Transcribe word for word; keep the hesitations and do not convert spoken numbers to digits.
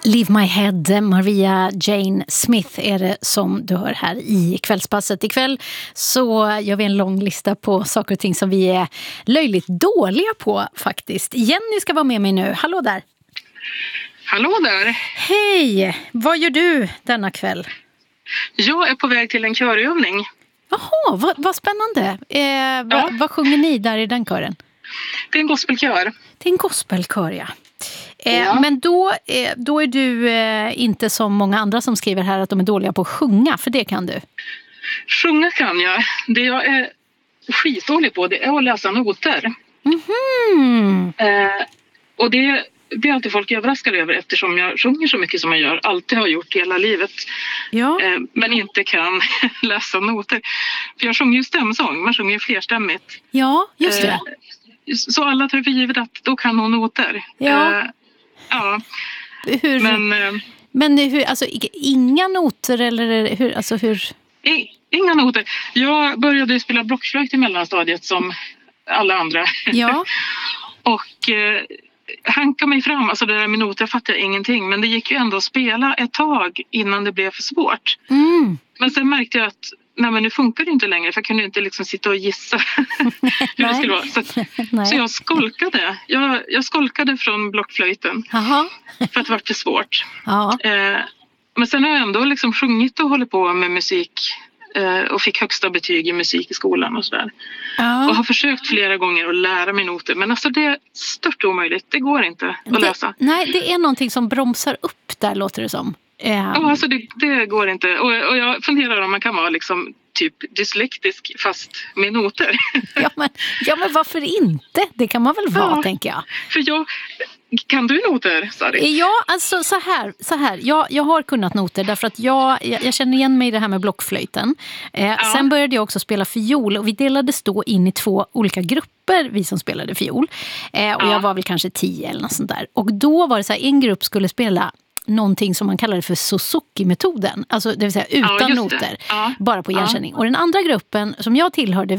Leave My Head, Maria Jane Smith är det som du hör här i kvällspasset. Ikväll så gör vi en lång lista på saker och ting som vi är löjligt dåliga på faktiskt. Jenny ska vara med mig nu. Hallå där! Hallå där! Hej! Vad gör du denna kväll? Jag är på väg till en körövning. Jaha, vad, vad spännande. Eh, vad, Ja. vad sjunger ni där i den kören? Det är en gospelkör. Det är en gospelkör, ja. Eh, Ja. Men då, eh, då är du eh, inte som många andra som skriver här att de är dåliga på att sjunga, för det kan du. Sjunga kan jag. Det jag är skitdålig på, det är att läsa noter. Mhm. Eh, och det blir alltid folk överraskade över eftersom jag sjunger så mycket som jag gör. Alltid har gjort hela livet. Ja. Eh, men inte kan läsa noter. För jag sjunger ju stämsång. Man sjunger ju flerstämmigt. Ja, just det. Eh, så alla tar för givet att då kan hon noter. Ja. Eh, ja. Hur, men Men... Eh, men hur, alltså, i- inga noter eller hur, alltså hur? I- Inga noter. Jag började spela blockflöjt i mellanstadiet som alla andra. Ja, Och eh, hanka mig fram. Alltså det där med noter fattar jag ingenting. Men det gick ju ändå att spela ett tag innan det blev för svårt. mm. Men sen märkte jag att nej, men nu funkar det inte längre. För jag kunde inte liksom sitta och gissa hur det skulle vara. Så, att, Nej. så jag skolkade. Jag, jag skolkade från blockflöjten. Jaha. För att det var för svårt. Ja. Eh, men sen har jag ändå liksom sjungit och hållit på med musik. Eh, och fick högsta betyg i musik i skolan och sådär. Och Ja. har försökt flera gånger att lära mig noter. Men alltså det är stört omöjligt. Det går inte att Det, läsa. nej, det är någonting som bromsar upp där, låter det som. Eh, Ja, alltså det, det går inte. Och, och jag funderar om man kan vara liksom typ dyslektisk fast med noter. ja, men, ja, men varför inte? Det kan man väl vara, Ja. tänker jag. För jag... Kan du noter, Sari? Ja, alltså så här. Så här. Jag, jag har kunnat noter därför att jag, jag, jag känner igen mig i det här med blockflöjten. Eh, Ja. Sen började jag också spela fiol och vi delades då in i två olika grupper, vi som spelade fiol. Eh, och Ja. jag var väl kanske tio eller något sånt där. Och då var det så här, en grupp skulle spela någonting som man kallade för Suzuki-metoden. Alltså det vill säga utan Ja, just det. noter, Ja. bara på Ja. igenkänning. Och den andra gruppen som jag tillhörde,